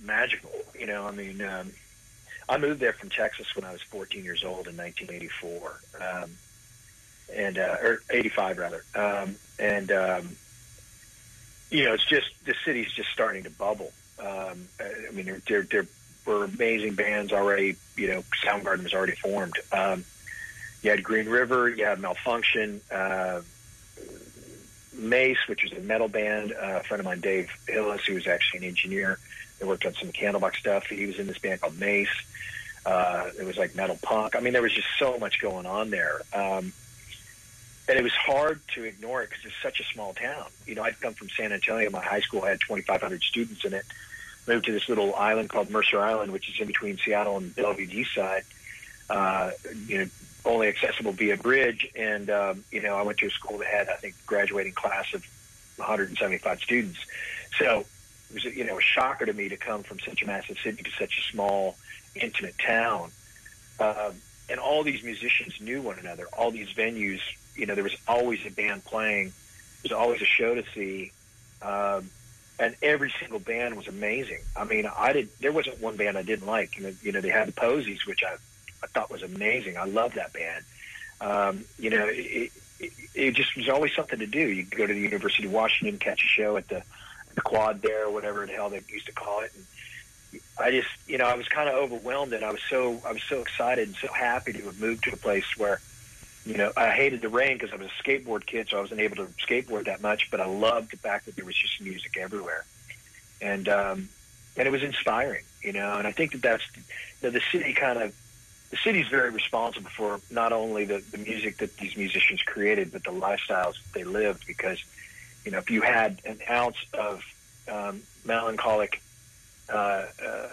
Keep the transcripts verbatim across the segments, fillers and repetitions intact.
magical. You know, I mean, um, I moved there from Texas when I was fourteen years old in nineteen eighty-four, um, and uh, or eighty-five rather, um, and um, you know, it's just the city's just starting to bubble. Um, I mean, there, there, there were amazing bands already. You know, Soundgarden was already formed. Um, you had Green River, you had Malfunction, uh, Mace, which was a metal band. Uh, a friend of mine, Dave Hillis, who was actually an engineer, that worked on some Candlebox stuff. He was in this band called Mace. Uh, it was like metal punk. I mean, there was just so much going on there. Um, and it was hard to ignore it because it's such a small town. You know, I'd come from San Antonio. My high school had twenty-five hundred students in it. Moved to this little island called Mercer Island, which is in between Seattle and Bellevue East Side. Uh, you know, only accessible via bridge. And, um, you know, I went to a school that had, I think, graduating class of one hundred seventy-five students. So it was, you know, a shocker to me to come from such a massive city to such a small, intimate town. Um, and all these musicians knew one another. All these venues, you know, there was always a band playing. There was always a show to see. Um, and every single band was amazing. I mean, I did, there wasn't one band I didn't like. You know, you know they had the Posies, which I, I thought was amazing. I loved that band. Um, you know, it, it, it just was always something to do. You could go to the University of Washington, catch a show at the, the Quad there, or whatever the hell they used to call it. And I just, you know, I was kind of overwhelmed, and I was so, I was so excited and so happy to have moved to a place where, you know, I hated the rain because I was a skateboard kid, so I wasn't able to skateboard that much, but I loved the fact that there was just music everywhere. And, um, and it was inspiring, you know, and I think that that's, you know, the city kind of, the city's very responsible for not only the, the music that these musicians created, but the lifestyles that they lived, because, you know, if you had an ounce of um, melancholic uh, uh,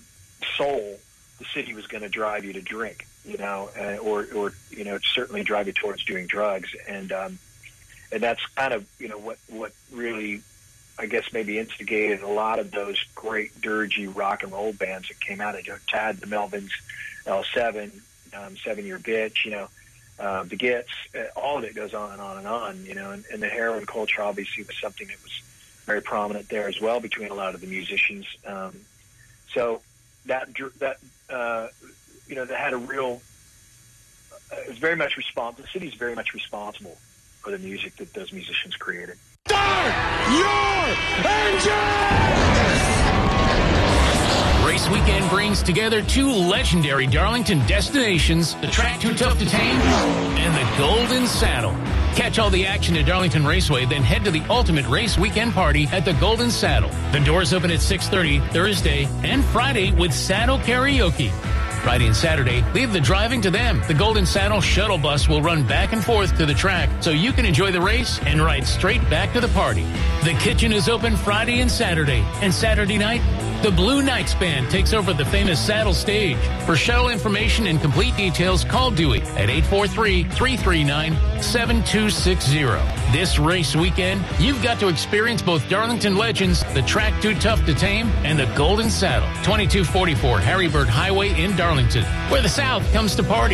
soul, the city was going to drive you to drink, you know, uh, or, or, you know, certainly drive you towards doing drugs. And, um, and that's kind of, you know, what, what really, I guess, maybe instigated a lot of those great dirgy rock and roll bands that came out of, you know, Tad, the Melvins, L seven, um, Seven Year Bitch, you know, uh, the Gits, uh, all of it goes on and on and on, you know, and, and the heroin culture obviously was something that was very prominent there as well between a lot of the musicians. Um, so that, that, uh, you know, that had a real, uh, it was very much responsible. The city's very much responsible for the music that those musicians created. Start your engine! Race Weekend brings together two legendary Darlington destinations, the Track Too Tough to Tame and the Golden Saddle. Catch all the action at Darlington Raceway, then head to the ultimate Race Weekend party at the Golden Saddle. The doors open at six thirty Thursday and Friday with Saddle Karaoke. Friday and Saturday, leave the driving to them. The Golden Saddle shuttle bus will run back and forth to the track so you can enjoy the race and ride straight back to the party. The kitchen is open Friday and Saturday. And Saturday night, the Blue Knights Band takes over the famous Saddle stage. For shuttle information and complete details, call Dewey at eight four three, three three nine, seven two six zero. This race weekend, you've got to experience both Darlington legends, the Track Too Tough to Tame, and the Golden Saddle. twenty-two forty-four Harrybird Highway in Darlington, where the South comes to party.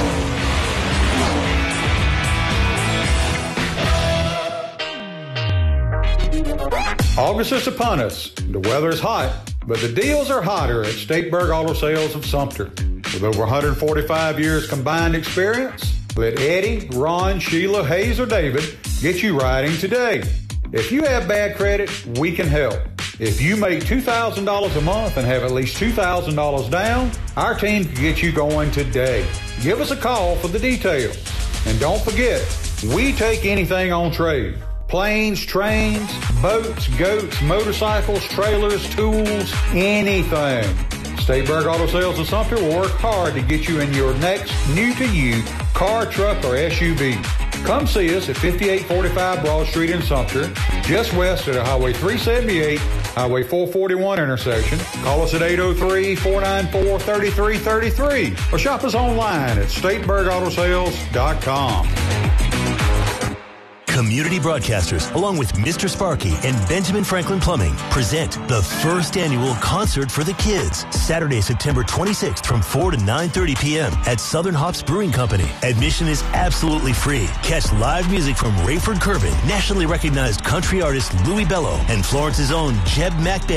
August is upon us. The weather is hot, but the deals are hotter at Stateburg Auto Sales of Sumter. With over one hundred forty-five years combined experience, let Eddie, Ron, Sheila, Hayes, or David get you riding today. If you have bad credit, we can help. If you make two thousand dollars a month and have at least two thousand dollars down, our team can get you going today. Give us a call for the details. And don't forget, we take anything on trade. Planes, trains, boats, goats, motorcycles, trailers, tools, anything. Stateburg Auto Sales of Sumter will work hard to get you in your next new-to-you car, truck, or S U V. Come see us at fifty-eight forty-five Broad Street in Sumter, just west of the Highway three seventy-eight, Highway four forty-one intersection. Call us at eight oh three, four nine four, three three three three or shop us online at stateburg auto sales dot com. Community Broadcasters, along with Mister Sparky and Benjamin Franklin Plumbing, present the first annual Concert for the Kids, Saturday, September twenty-sixth from four to nine thirty p.m. at Southern Hops Brewing Company. Admission is absolutely free. Catch live music from Rayford Curvin, nationally recognized country artist Louis Bello, and Florence's own Jeb Mack Band.